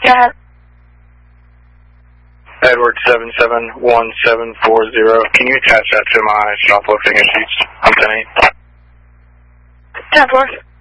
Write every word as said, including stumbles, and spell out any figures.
Yeah. Edward seven seven one seven four zero. Can you attach that to my shoplifting issues? I'm ten eight. ten four.